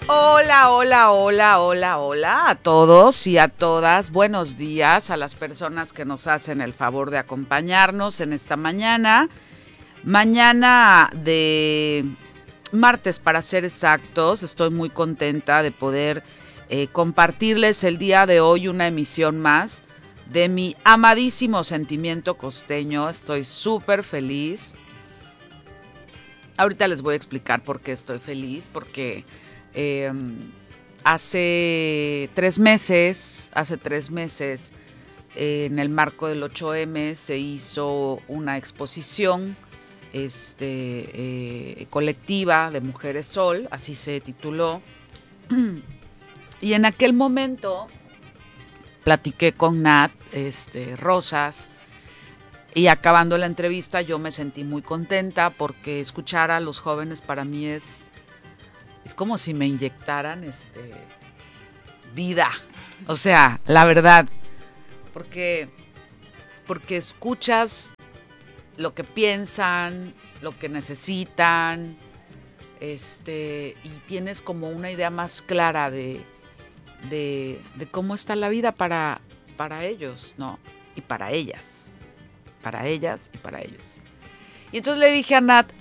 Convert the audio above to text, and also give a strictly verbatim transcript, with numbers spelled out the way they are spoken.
Hola, hola, hola, hola, hola a todos y a todas. Buenos días a las personas que nos hacen el favor de acompañarnos en esta mañana. Mañana de martes, para ser exactos. Estoy muy contenta de poder eh, compartirles el día de hoy una emisión más de mi amadísimo Sentimiento Costeño. Estoy súper feliz. Ahorita les voy a explicar por qué estoy feliz, porque eh, hace tres meses, hace tres meses, eh, en el marco del ocho eme se hizo una exposición este, eh, colectiva de Mujeres Sol, así se tituló, y en aquel momento platiqué con Nat este, Rosas, y acabando la entrevista yo me sentí muy contenta porque escuchar a los jóvenes para mí es, es como si me inyectaran este, vida. O sea, la verdad, porque, porque escuchas lo que piensan, lo que necesitan, este, y tienes como una idea más clara de, de, de cómo está la vida para, para ellos, ¿no? Y para ellas, para ellas y para ellos. Y entonces le dije a Nat,